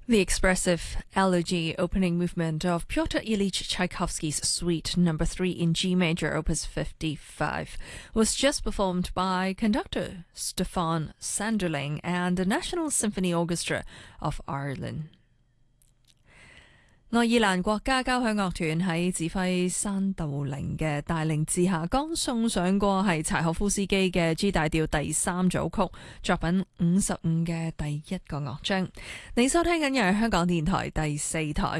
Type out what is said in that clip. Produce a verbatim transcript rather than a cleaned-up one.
The expressive elegy opening movement of Pyotr Ilyich Tchaikovsky's Suite Number three in G Major, Opus fifty-five, was just performed by conductor Stefan Sanderling and the National Symphony Orchestra of Ireland. 愛爾蘭國家交響樂團喺指揮山道寧嘅帶領之下，剛送上過係柴可夫斯基嘅 G 大調第三組曲作品五十五嘅第一個樂章。你收聽緊嘅係香港電台第四台。